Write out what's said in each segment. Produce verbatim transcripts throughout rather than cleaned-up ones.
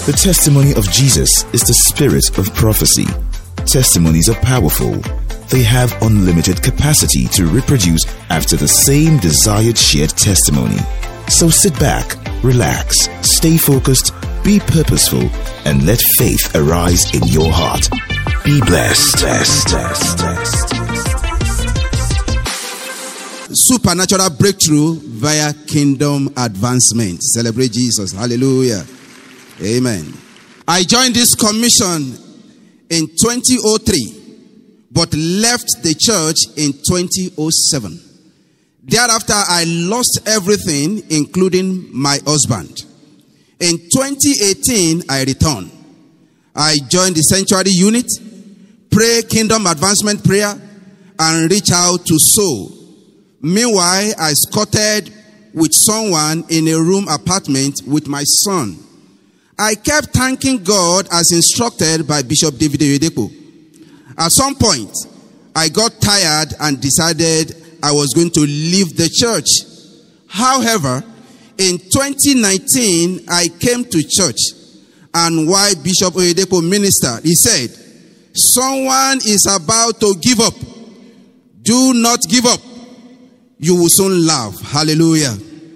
The testimony of Jesus is the spirit of prophecy. Testimonies are powerful. They have unlimited capacity to reproduce after the same desired shared testimony. So sit back, relax, stay focused, be purposeful, and let faith arise in your heart. Be blessed. blessed, blessed, blessed. Supernatural breakthrough via kingdom advancement. Celebrate Jesus. Hallelujah. Amen. I joined this commission in twenty oh three, but left the church in twenty oh seven. Thereafter, I lost everything, including my husband. In twenty eighteen, I returned. I joined the sanctuary unit, pray kingdom advancement prayer, and reach out to soul. Meanwhile, I squatted with someone in a room apartment with my son. I kept thanking God as instructed by Bishop David Oyedepo. At some point, I got tired and decided I was going to leave the church. However, in twenty nineteen, I came to church, and while Bishop Oyedepo ministered, he said, "Someone is about to give up. Do not give up. You will soon laugh." Hallelujah.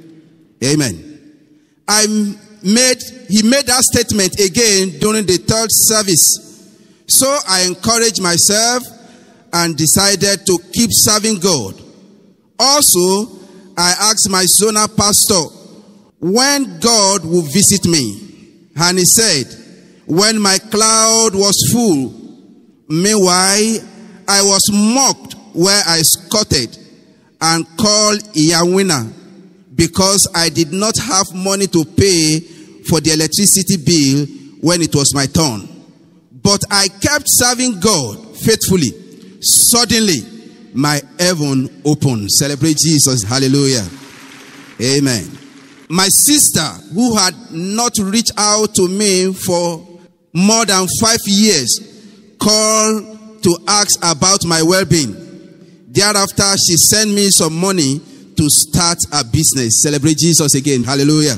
Amen. I made, he made that statement again during the third service. So I encouraged myself and decided to keep serving God. Also, I asked my zonal pastor when God would visit me. And he said, when my cloud was full. Meanwhile, I was mocked where I squatted and called Iyawina because I did not have money to pay for the electricity bill when it was my turn. But I kept serving God faithfully. Suddenly, my heaven opened. Celebrate Jesus. Hallelujah. Amen. My sister, who had not reached out to me for more than five years, called to ask about my well-being. Thereafter, she sent me some money to start a business. Celebrate Jesus again. Hallelujah.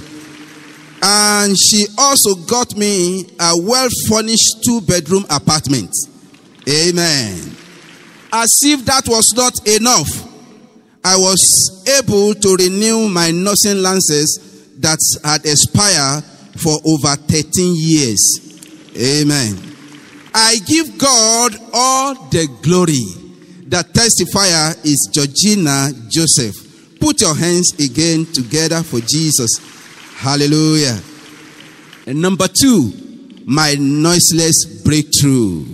And she also got me a well-furnished two-bedroom apartment. Amen. As if that was not enough, I was able to renew my nursing license that had expired for over thirteen years. Amen. I give God all the glory. The testifier is Georgina Joseph. Put your hands again together for Jesus. Hallelujah. And number two, my noiseless breakthrough.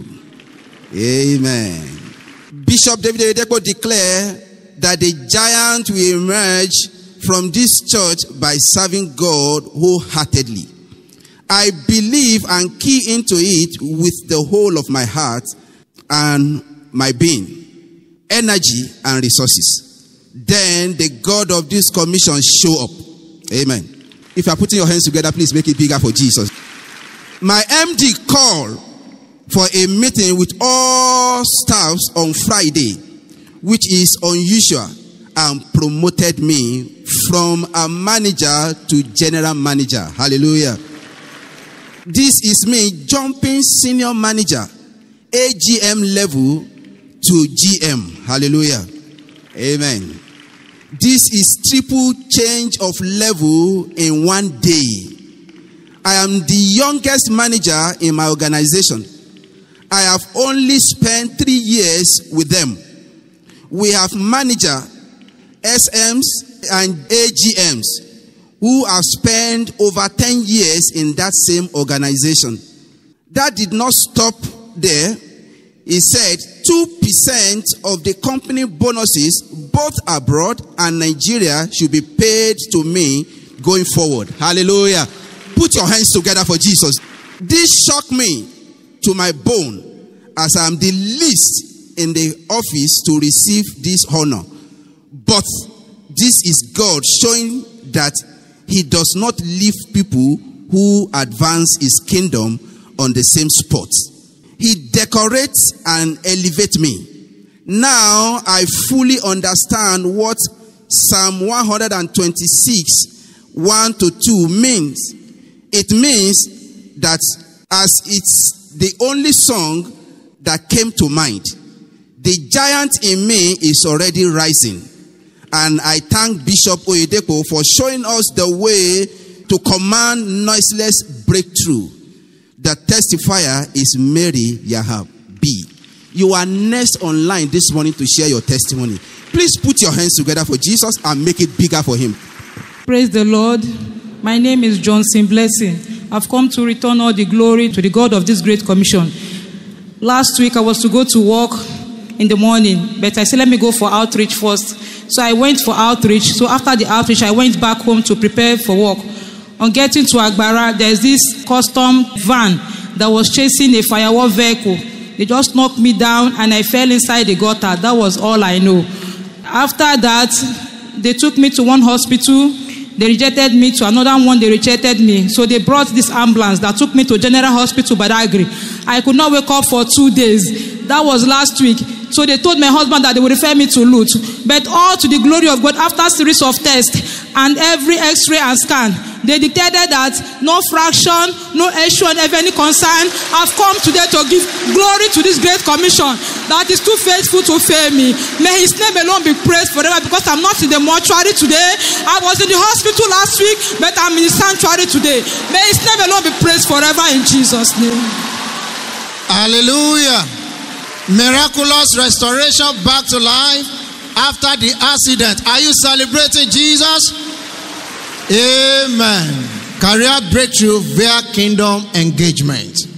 Amen. Bishop David Oyedepo declared that the giant will emerge from this church by serving God wholeheartedly. I believe and key into it with the whole of my heart and my being, energy and resources. Then the God of this commission show up. Amen. If you are putting your hands together, please make it bigger for Jesus. My M D called for a meeting with all staffs on Friday, which is unusual, and promoted me from a manager to general manager. Hallelujah. This is me jumping senior manager, A G M level to G M. Hallelujah. Amen. This is triple change of level in one day. I am the youngest manager in my organization. I have only spent three years with them. We have manager, S Ms, and A G Ms who have spent over ten years in that same organization. That did not stop there. He said two percent of the company bonuses, both abroad and Nigeria, should be paid to me going forward. Hallelujah. Put your hands together for Jesus. This shocked me to my bone, as I am the least in the office to receive this honor. But this is God showing that he does not leave people who advance his kingdom on the same spot. He decorates and elevates me. Now I fully understand what Psalm one twenty-six, one to two means. It means that as it's the only song that came to mind, the giant in me is already rising. And I thank Bishop Oyedepo for showing us the way to command noiseless breakthrough. The testifier is Mary Yahab B. You are next online this morning to share your testimony. Please put your hands together for Jesus and make it bigger for him. Praise the Lord. My name is Johnson Blessing. I've come to return all the glory to the God of this great commission. Last week I was to go to work in the morning, but I said let me go for outreach first. So I went for outreach. So after the outreach, I went back home to prepare for work. On getting to Agbara, there's this custom van that was chasing a firewall vehicle. They just knocked me down and I fell inside the gutter. That was all I know. After that, they took me to one hospital. They rejected me. To another one, they rejected me. So they brought this ambulance that took me to General Hospital Badagry. I could not wake up for two days. That was last week. So they told my husband that they would refer me to Lut. But all to the glory of God, after a series of tests and every x-ray and scan, they detected that no fraction, no issue of any concern. I've come today to give glory to this great commission that is too faithful to fail me. May his name alone be praised forever, because I'm not in the mortuary today. I was in the hospital last week, but I'm in the sanctuary today. May his name alone be praised forever in Jesus' name. Hallelujah. Miraculous restoration back to life after the accident. Are you celebrating Jesus? Amen. Career breakthrough via kingdom engagement.